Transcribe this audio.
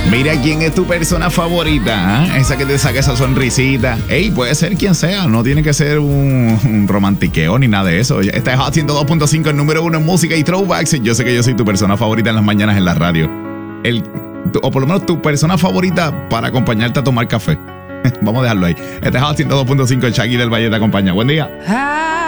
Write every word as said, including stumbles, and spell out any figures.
Mira quién es tu persona favorita, ¿eh? Esa que te saca esa sonrisita. Ey, puede ser quien sea, no tiene que ser un, un romantiqueo ni nada de eso. Esta es Hot ciento dos punto cinco, el número uno en música y throwbacks. Yo sé que yo soy tu persona favorita en las mañanas en la radio. El, tu, o por lo menos tu persona favorita para acompañarte a tomar café. Vamos a dejarlo ahí. Este es Hot ciento dos punto cinco, el Shaggy del Valle te acompaña. Buen día.